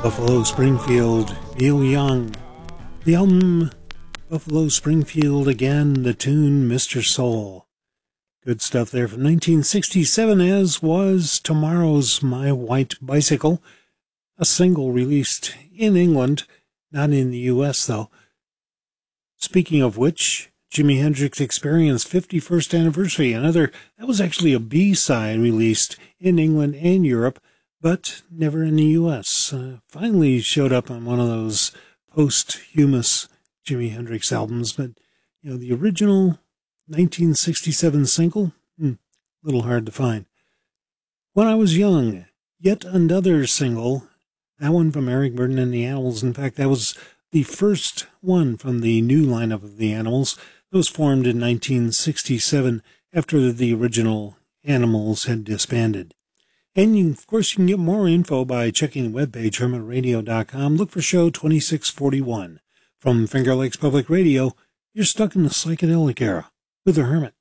Buffalo Springfield, Neil Young. The album Buffalo Springfield again, the tune Mr. Soul. Good stuff there from 1967, as was Tomorrow's My White Bicycle, a single released in England, not in the U.S. though. Speaking of which, Jimi Hendrix Experience 51st Anniversary, that was actually a B-side released in England and Europe, but never in the U.S. Finally showed up on one of those posthumous Jimi Hendrix albums, but the original 1967 single, a little hard to find. When I Was Young, yet another single, that one from Eric Burdon and the Animals. In fact, that was the first one from the new lineup of the Animals. It was formed in 1967 after the original Animals had disbanded. And, of course, you can get more info by checking the webpage, hermitradio.com. Look for show 2641. From Finger Lakes Public Radio, you're stuck in the psychedelic era with the Hermit.